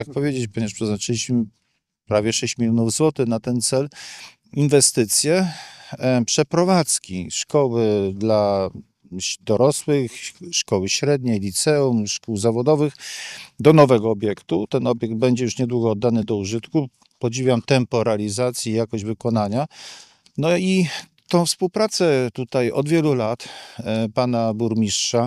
Jak powiedzieć, ponieważ przeznaczyliśmy prawie 6 milionów złotych na ten cel, inwestycje, przeprowadzki, szkoły dla dorosłych, szkoły średnie, liceum, szkół zawodowych do nowego obiektu. Ten obiekt będzie już niedługo oddany do użytku. Podziwiam tempo realizacji i jakość wykonania. No i tą współpracę tutaj od wielu lat pana burmistrza,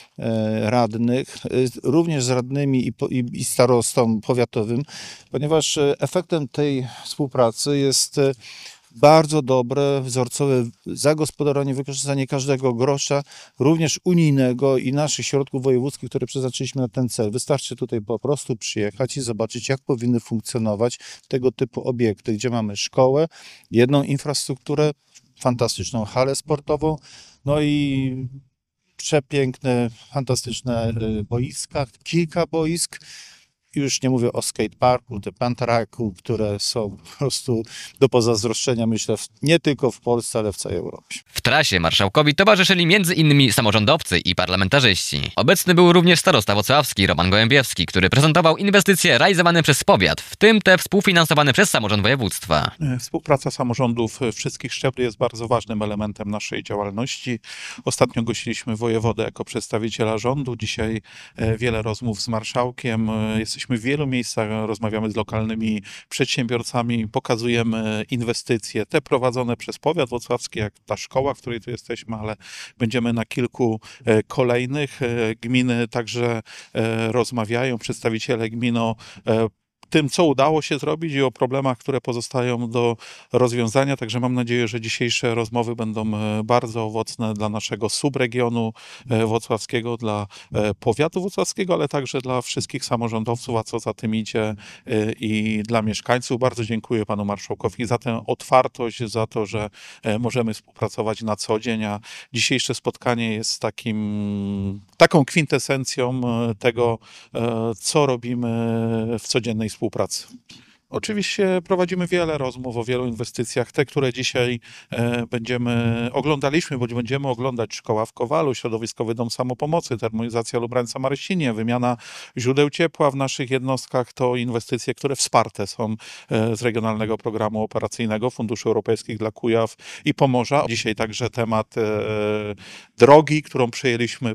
radnych, również z radnymi i starostą powiatowym, ponieważ efektem tej współpracy jest bardzo dobre, wzorcowe zagospodarowanie, wykorzystanie każdego grosza, również unijnego i naszych środków wojewódzkich, które przeznaczyliśmy na ten cel. Wystarczy tutaj po prostu przyjechać i zobaczyć, jak powinny funkcjonować tego typu obiekty, gdzie mamy szkołę, jedną infrastrukturę, fantastyczną halę sportową, no i przepiękne, fantastyczne boiska, kilka boisk. Już nie mówię o skateparku, te panteraku, które są po prostu do pozazdroszczenia, myślę, nie tylko w Polsce, ale w całej Europie. W trasie marszałkowi towarzyszyli m.in. samorządowcy i parlamentarzyści. Obecny był również starosta włocławski Roman Gołębiewski, który prezentował inwestycje realizowane przez powiat, w tym te współfinansowane przez samorząd województwa. Współpraca samorządów wszystkich szczebli jest bardzo ważnym elementem naszej działalności. Ostatnio gościliśmy wojewodę jako przedstawiciela rządu. Dzisiaj wiele rozmów z marszałkiem. Jesteśmy w wielu miejscach, rozmawiamy z lokalnymi przedsiębiorcami, pokazujemy inwestycje, te prowadzone przez powiat włocławski, jak ta szkoła, w której tu jesteśmy, ale będziemy na kilku kolejnych. Gminy także rozmawiają, przedstawiciele gmin o tym, co udało się zrobić i o problemach, które pozostają do rozwiązania. Także mam nadzieję, że dzisiejsze rozmowy będą bardzo owocne dla naszego subregionu włocławskiego, dla powiatu włocławskiego, ale także dla wszystkich samorządowców, a co za tym idzie i dla mieszkańców. Bardzo dziękuję panu marszałkowi za tę otwartość, za to, że możemy współpracować na co dzień, a dzisiejsze spotkanie jest taką kwintesencją tego, co robimy w codziennej współpracy. Oczywiście prowadzimy wiele rozmów o wielu inwestycjach. Te, które dzisiaj oglądaliśmy, bądź będziemy oglądać: szkoła w Kowalu, środowiskowy dom samopomocy, termoizacja Lubrańca-Marysinie, wymiana źródeł ciepła w naszych jednostkach, to inwestycje, które wsparte są z Regionalnego Programu Operacyjnego Funduszy Europejskich dla Kujaw i Pomorza. Dzisiaj także temat drogi, którą przejęliśmy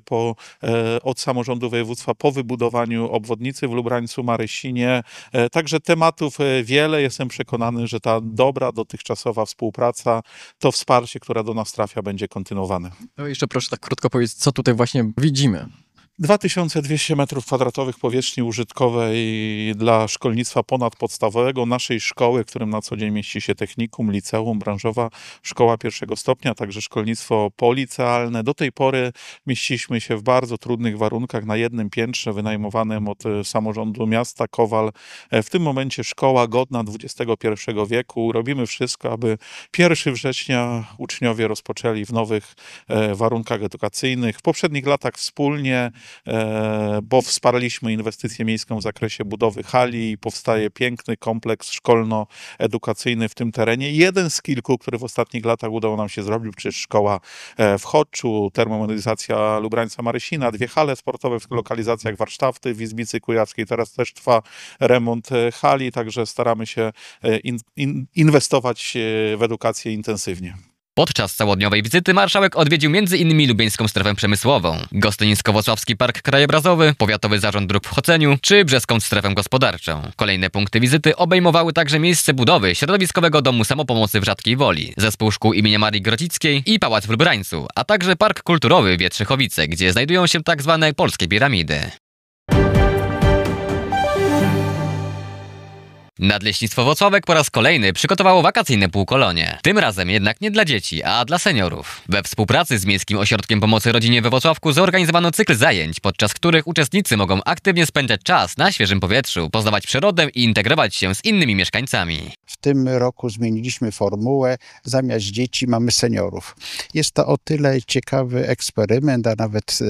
od samorządu województwa po wybudowaniu obwodnicy w Lubrańcu-Marysinie. Także tematów wiele. Jestem przekonany, że ta dobra, dotychczasowa współpraca, to wsparcie, które do nas trafia, będzie kontynuowane. No i jeszcze proszę tak krótko powiedzieć, co tutaj właśnie widzimy. 2200 m2 powierzchni użytkowej dla szkolnictwa ponadpodstawowego, naszej szkoły, w którym na co dzień mieści się technikum, liceum, branżowa szkoła pierwszego stopnia, także szkolnictwo policealne. Do tej pory mieściliśmy się w bardzo trudnych warunkach na jednym piętrze wynajmowanym od samorządu miasta Kowal. W tym momencie szkoła godna XXI wieku. Robimy wszystko, aby 1 września uczniowie rozpoczęli w nowych warunkach edukacyjnych. W poprzednich latach wspólnie, bo wsparliśmy inwestycję miejską w zakresie budowy hali i powstaje piękny kompleks szkolno-edukacyjny w tym terenie. Jeden z kilku, który w ostatnich latach udało nam się zrobić, przecież szkoła w Chodczu, termomodernizacja Lubrańca-Marysina, 2 hale sportowe w lokalizacjach Warszawty, w Izbicy Kujawskiej. Teraz też trwa remont hali, także staramy się inwestować w edukację intensywnie. Podczas całodniowej wizyty marszałek odwiedził m.in. Lubieńską Strefę Przemysłową, Gostynińsko-Włocławski Park Krajobrazowy, Powiatowy Zarząd Dróg w Choceniu czy Brzeską Strefę Gospodarczą. Kolejne punkty wizyty obejmowały także miejsce budowy Środowiskowego Domu Samopomocy w Rzadkiej Woli, Zespół Szkół im. Marii Grocickiej i Pałac w Lubrańcu, a także Park Kulturowy Wietrzychowice, gdzie znajdują się tzw. polskie piramidy. Nadleśnictwo Włocławek po raz kolejny przygotowało wakacyjne półkolonie. Tym razem jednak nie dla dzieci, a dla seniorów. We współpracy z Miejskim Ośrodkiem Pomocy Rodzinie we Włocławku zorganizowano cykl zajęć, podczas których uczestnicy mogą aktywnie spędzać czas na świeżym powietrzu, poznawać przyrodę i integrować się z innymi mieszkańcami. W tym roku zmieniliśmy formułę. Zamiast dzieci mamy seniorów. Jest to o tyle ciekawy eksperyment, a nawet,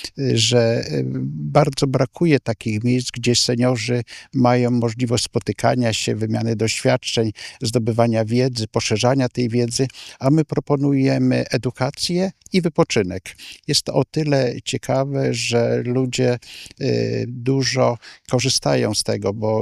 że bardzo brakuje takich miejsc, gdzie seniorzy mają możliwość spotykania spotykania się, wymiany doświadczeń, zdobywania wiedzy, poszerzania tej wiedzy, a my proponujemy edukację i wypoczynek. Jest to o tyle ciekawe, że ludzie dużo korzystają z tego, bo